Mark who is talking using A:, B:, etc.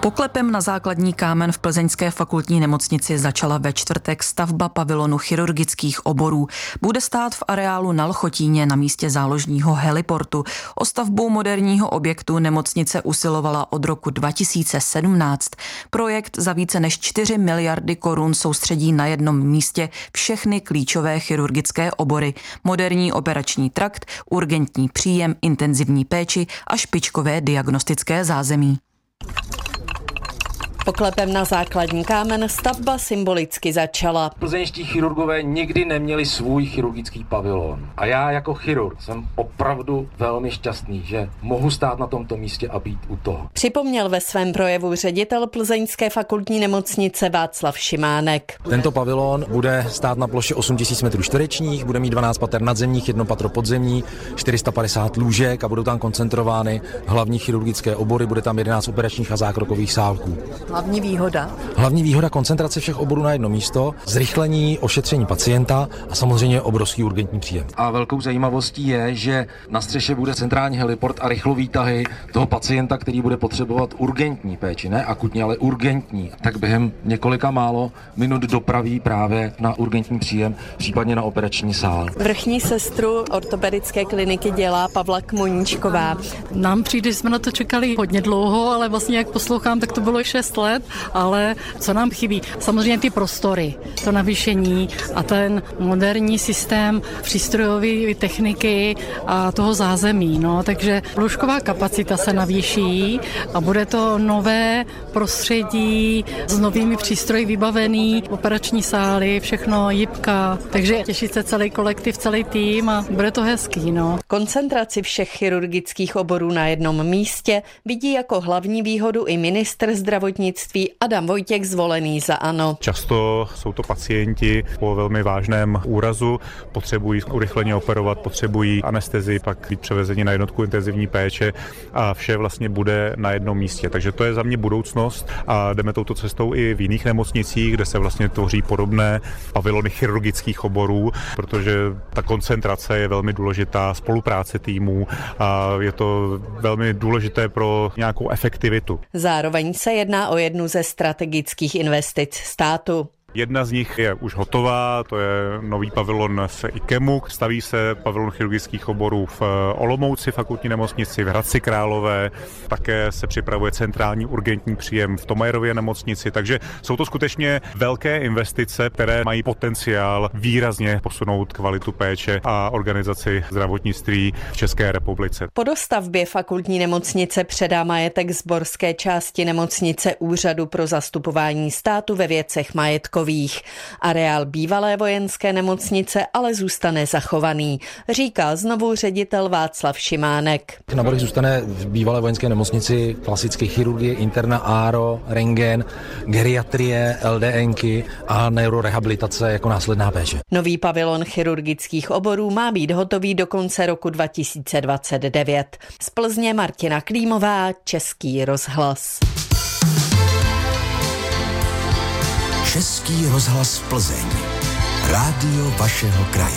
A: Poklepem na základní kámen v plzeňské fakultní nemocnici začala ve čtvrtek stavba pavilonu chirurgických oborů. Bude stát v areálu na Lchotíně na místě záložního heliportu. O stavbu moderního objektu nemocnice usilovala od roku 2017. Projekt za více než 4 miliardy korun soustředí na jednom místě všechny klíčové chirurgické obory. Moderní operační trakt, urgentní příjem, intenzivní péči a špičkové diagnostické zázemí.
B: Poklepem na základní kámen stavba symbolicky začala.
C: Plzeňští chirurgové nikdy neměli svůj chirurgický pavilon. A já jako chirurg jsem opravdu velmi šťastný, že mohu stát na tomto místě a být u toho.
B: Připomněl ve svém projevu ředitel plzeňské fakultní nemocnice Václav Šimánek.
D: Tento pavilon bude stát na ploše 8 000 m2, bude mít 12 pater nadzemních, 1 patro podzemní, 450 lůžek a budou tam koncentrovány hlavní chirurgické obory, bude tam 11 operačních a zákrokových sálků.
B: Hlavní výhoda?
D: Hlavní výhoda koncentrace všech oborů na jedno místo, zrychlení ošetření pacienta a samozřejmě obrovský urgentní příjem.
C: A velkou zajímavostí je, že na střeše bude centrální heliport a rychlovýtahy toho pacienta, který bude potřebovat urgentní péči, ne akutní, ale urgentní. Tak během několika málo minut dopraví právě na urgentní příjem, případně na operační sál.
B: Vrchní sestru ortopedické kliniky dělá Pavla Kmoníčková.
E: Nám přijde, že jsme na to čekali hodně dlouho, ale vlastně jak poslouchám, tak to bylo 6 let, ale co nám chybí? Samozřejmě ty prostory, to navýšení a ten moderní systém přístrojové techniky a toho zázemí. Takže lůžková kapacita se navýší a bude to nové prostředí s novými přístroji vybavený, operační sály, všechno jipka, takže těší se celý kolektiv, celý tým a bude to hezký.
B: Koncentraci všech chirurgických oborů na jednom místě vidí jako hlavní výhodu i ministr zdravotnictví Adam Vojtěch, zvolený za ANO.
F: Často jsou to pacienti po velmi vážném úrazu, potřebují urychleně operovat, potřebují anestezii, pak být převezeni na jednotku intenzivní péče a vše vlastně bude na jednom místě. Takže to je za mě budoucnost a jdeme touto cestou i v jiných nemocnicích, kde se vlastně tvoří podobné pavilony chirurgických oborů, protože ta koncentrace je velmi důležitá, spolupráce týmů a je to velmi důležité pro nějakou efektivitu.
B: Zároveň se jedná o jednu ze strategických investic státu.
F: Jedna z nich je už hotová, to je nový pavilon v IKEMu. Staví se pavilon chirurgických oborů v Olomouci, fakultní nemocnici, v Hradci Králové. Také se připravuje centrální urgentní příjem v Thomayerově nemocnici. Takže jsou to skutečně velké investice, které mají potenciál výrazně posunout kvalitu péče a organizaci zdravotnictví v České republice.
B: Po dostavbě fakultní nemocnice předá majetek zborské části nemocnice Úřadu pro zastupování státu ve věcech majetkových. Areál bývalé vojenské nemocnice ale zůstane zachovaný, říká znovu ředitel Václav Šimánek.
D: Na Borech zůstane v bývalé vojenské nemocnici klasické chirurgie, interna, áro, rentgen, geriatrie, LDNky a neurorehabilitace jako následná péče.
B: Nový pavilon chirurgických oborů má být hotový do konce roku 2029. Z Plzně Martina Klímová, Český rozhlas.
G: Český rozhlas Plzeň. Rádio vašeho kraje.